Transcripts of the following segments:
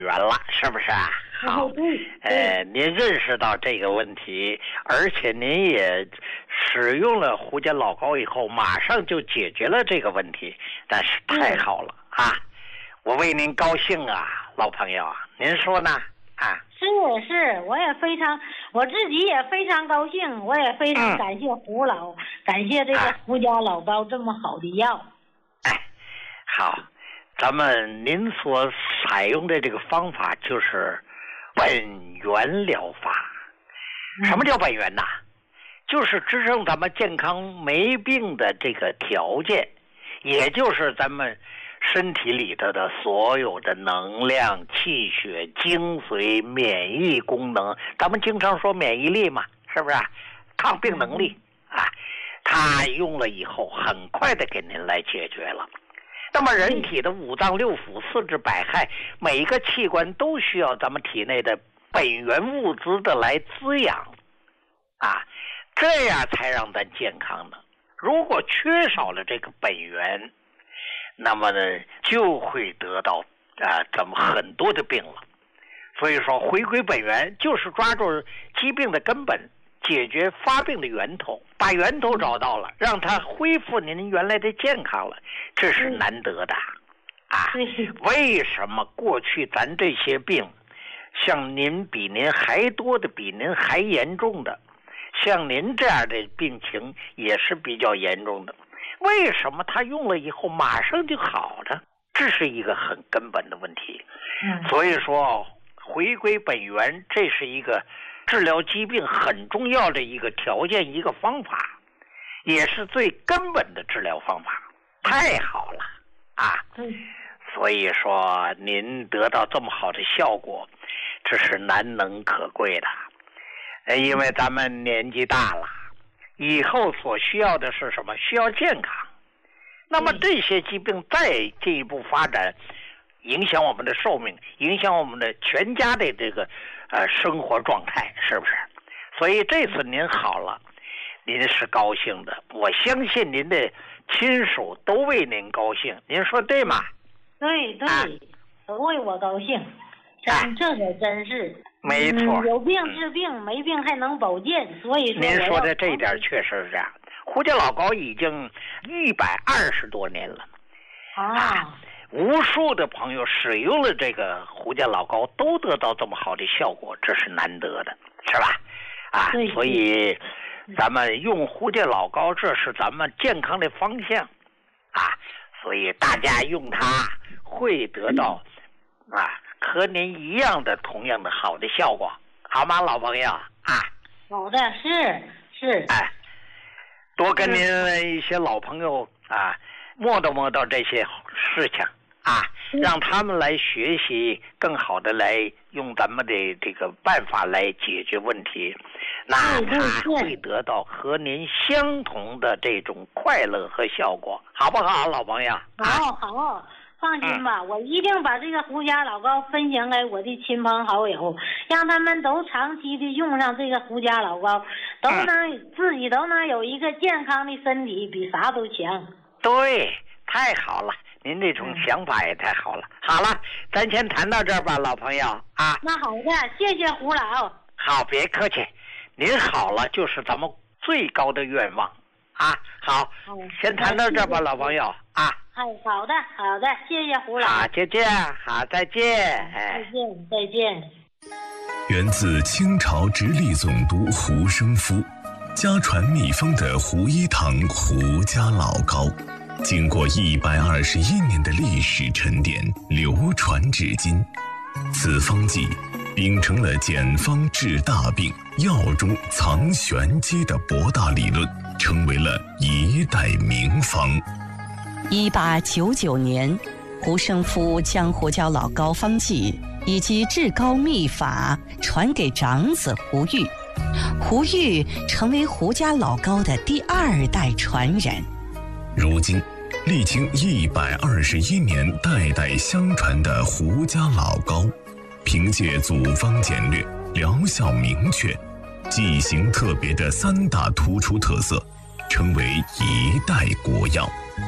圆了，是不是啊？好，您认识到这个问题，而且您也使用了胡家老膏以后，马上就解决了这个问题，但是太好了啊！我为您高兴啊，老朋友啊，您说呢？啊， 是，我自己也非常高兴，我也非常感谢胡老，感谢这个胡家老膏这么好的药。 好，您所采用的这个方法就是本源疗法。什么叫本源呐？就是支撑咱们健康没病的这个条件，也就是咱们身体里头的所有的能量、气血、精髓、免疫功能，咱们经常说免疫力嘛，是不是？抗病能力啊，它用了以后，很快的给您来解决了。那么人体的五脏六腑、四肢百骸，每一个器官都需要咱们体内的本源物质的来滋养啊，这样才让咱健康的。如果缺少了这个本源，那么呢就会得到咱们很多的病了。所以说回归本源就是抓住疾病的根本，解决发病的源头，把源头找到了，让它恢复您原来的健康了，这是难得的啊！为什么过去咱这些病，像您比您还多的，比您还严重的，像您这样的病情也是比较严重的，为什么他用了以后马上就好了？这是一个很根本的问题。所以说回归本源，这是一个治疗疾病很重要的一个条件，一个方法，也是最根本的治疗方法。太好了啊！所以说您得到这么好的效果，这是难能可贵的。因为咱们年纪大了，以后所需要的是什么？需要健康。那么这些疾病再进一步发展，影响我们的寿命，影响我们的全家的这个生活状态，是不是？所以这次您好了，您是高兴的，我相信您的亲属都为您高兴，您说对吗？ 对，都为我高兴，这可真是没错。 有病治病，没病还能保健，所以说您说的这一点确实是这样。胡家老膏已经120多年了无数的朋友使用了这个胡家老膏，都得到这么好的效果，这是难得的，是吧？所以咱们用胡家老膏，这是咱们健康的方向所以大家用它会得到和您一样的同样的好的效果，好吗，老朋友好的，是多跟您一些老朋友磨叨这些事情让他们来学习，更好的来用咱们的这个办法来解决问题，那他会得到和您相同的这种快乐和效果，好不好，老朋友？ 好，放心吧，我一定把这个胡家老膏分享给我的亲朋好友，让他们都长期的用上这个胡家老膏，自己都能有一个健康的身体，比啥都强。 对，太好了，您这种想法也太好了。好了，咱先谈到这儿吧，老朋友那好的，谢谢胡老。 好，别客气，您好了就是咱们最高的愿望好，先谈到这儿吧，老朋友好的，谢谢胡老。 好，再见。 再见。 源自清朝直隶总督胡生夫，家传秘方的胡一堂胡家老膏，经过121年的历史沉淀，流传至今。此方剂秉承了简方治大病、药中藏玄机的博大理论，成为了一代名方。 1899年，胡生夫将胡家老膏方剂以及治膏秘法传给长子胡玉，胡玉成为胡家老膏的第2代传人。 如今历经121年代代相传的胡家老膏，凭借组方简略、疗效明确、剂型特别的3大突出特色，成为一代国药。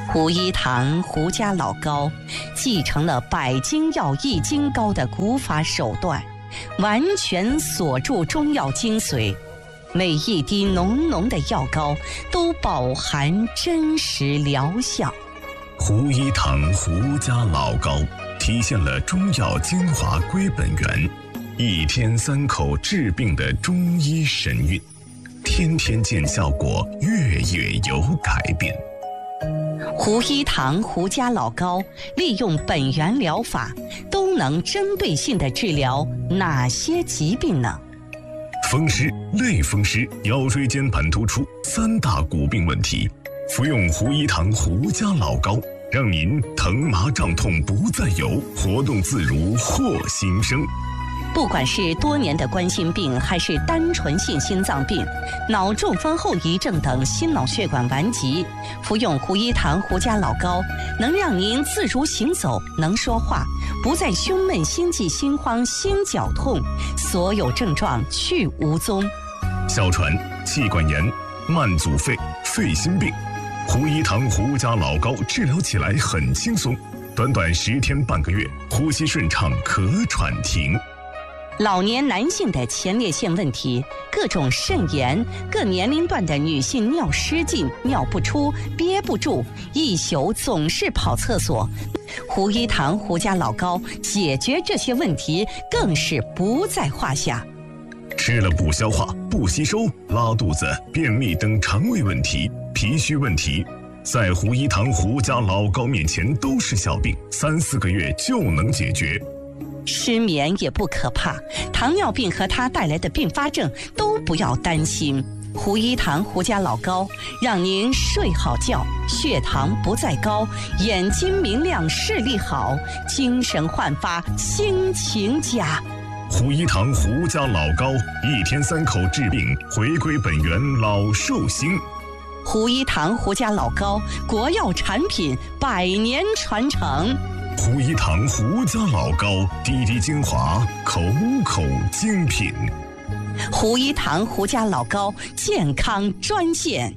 胡一堂胡家老高继承了百金药一斤膏的古法手段，完全锁住中药精髓，每一滴浓浓的药膏都饱含真实疗效。 胡一堂胡家老膏体现了中药精华归本源，一天3口治病的中医神韵，天天见效果，月月有改变。 胡一堂胡家老膏利用本源疗法，都能针对性地治疗哪些疾病呢？ 风湿、类风湿、腰椎间盘突出3大骨病问题，服用胡一堂胡家老膏，让您疼麻胀痛不再有，活动自如获新生。 不管是多年的冠心病，还是单纯性心脏病、脑中风后遗症等心脑血管顽疾，服用胡一堂胡家老膏，能让您自如行走，能说话，不再胸闷、心悸、心慌、心绞痛，所有症状去无踪。 哮喘、气管炎、慢阻肺、肺心病，胡一堂胡家老膏治疗起来很轻松，短短10天半个月，呼吸顺畅，咳喘停。 老年男性的前列腺问题，各种肾炎，各年龄段的女性尿失禁、尿不出、憋不住，一宿总是跑厕所，胡一堂胡家老膏解决这些问题更是不在话下。 吃了不消化、不吸收、拉肚子、便秘等肠胃问题、脾虚问题，在胡一堂胡家老膏面前都是小病，3、4个月就能解决。 失眠也不可怕，糖尿病和它带来的并发症都不要担心。胡一堂胡家老膏让您睡好觉，血糖不再高，眼睛明亮，视力好，精神焕发，心情佳。 胡一堂胡家老膏，1天3口治病，回归本源，老寿星。 胡一堂胡家老膏，国药产品，100年传承。 胡一堂胡家老膏，滴滴精华，口口精品。 胡一堂胡家老膏健康专线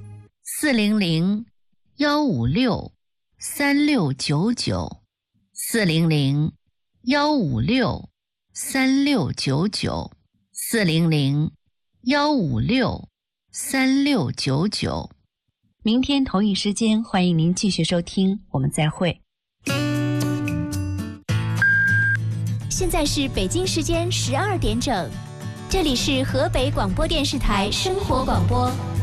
400-156-3699，400-156-3699。明天同一时间，欢迎您继续收听，我们再会。 现在是北京时间12点整，这里是河北广播电视台生活广播。